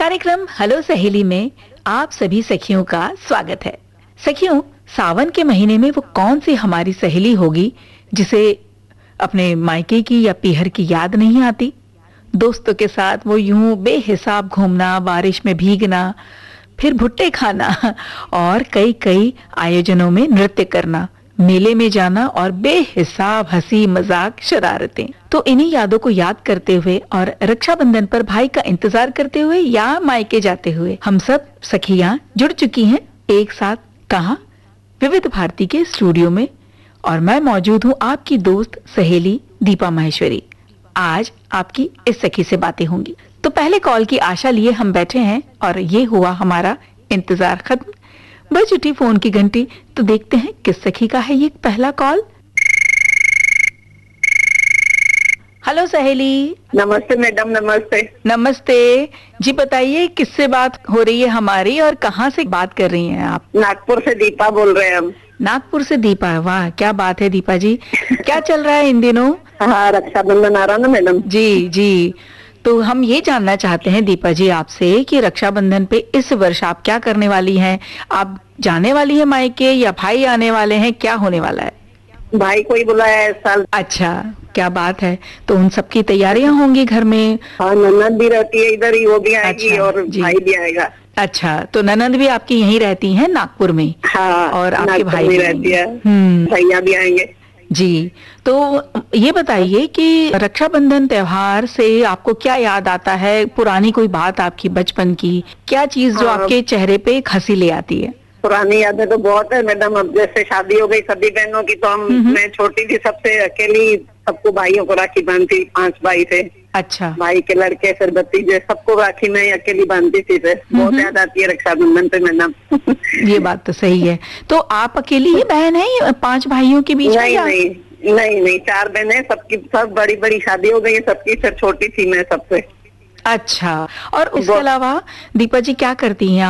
कार्यक्रम हेलो सहेली में आप सभी सखियों का स्वागत है। सखियों, सावन के महीने में वो कौन सी हमारी सहेली होगी जिसे अपने मायके की या पीहर की याद नहीं आती। दोस्तों के साथ वो यूं बेहिसाब घूमना, बारिश में भीगना, फिर भुट्टे खाना और कई कई आयोजनों में नृत्य करना, मेले में जाना और बेहिसाब हंसी मजाक शरारतें। तो इन्हीं यादों को याद करते हुए और रक्षाबंधन पर भाई का इंतजार करते हुए या मायके जाते हुए हम सब सखियां जुड़ चुकी हैं एक साथ। कहाँ? विविध भारती के स्टूडियो में। और मैं मौजूद हूँ आपकी दोस्त सहेली दीपा माहेश्वरी। आज आपकी इस सखी से बातें होंगी। तो पहले कॉल की आशा लिए हम बैठे हैं और ये हुआ हमारा इंतजार खत्म। बज उठी फोन की घंटी, तो देखते हैं किस सखी का है ये पहला कॉल। हेलो सहेली। नमस्ते मैडम। नमस्ते। नमस्ते जी, बताइए किससे बात हो रही है हमारी और कहाँ से बात कर रही हैं आप? नागपुर से दीपा बोल रहे हैं हम। नागपुर से दीपा, वाह क्या बात है दीपा जी। क्या चल रहा है इन दिनों? हाँ, रक्षाबंधन आ रहा ना मैडम। जी जी, तो हम ये जानना चाहते हैं दीपा जी आपसे कि रक्षाबंधन पे इस वर्ष आप क्या करने वाली हैं? आप जाने वाली हैं मायके या भाई आने वाले हैं? क्या होने वाला है? भाई को ही बुलाया है इस साल। अच्छा, क्या बात है। तो उन सबकी तैयारियां होंगी घर में? हाँ, ननद भी रहती है इधर ही, वो भी आएगी। अच्छा, और जी। भाई भी आएगा। अच्छा, तो ननद भी आपकी यहीं रहती हैं नागपुर में? हाँ, और आपके नागपुर भाई में भी रहती है। हम्म, भैया भी आएंगे। जी। तो ये बताइए कि रक्षाबंधन त्योहार से आपको क्या याद आता है? पुरानी कोई बात आपकी बचपन की, क्या चीज जो हाँ, आपके चेहरे पे एक हंसी ले आती है? पुरानी यादें तो बहुत है मैडम। अब जैसे शादी हो गई सभी बहनों की, तो मैं छोटी थी, सबसे अकेली सबको भाइयों को राखी बांधती। 5 भाई थे। अच्छा। भाई के लड़के फिर भतीजे, सबको राखी में अकेली बांधती थी। फिर बहुत याद आती है रक्षाबंधन पे मैडम। ये बात तो सही है। तो आप अकेली ही बहन है या 5 भाइयों के बीच में? नहीं नहीं नहीं नहीं, 4 बहनें, सबकी सब बड़ी बड़ी शादी हो गई है सबकी। फिर छोटी थी मैं सबसे। अच्छा, और उसके अलावा दीपा जी क्या करती हैं?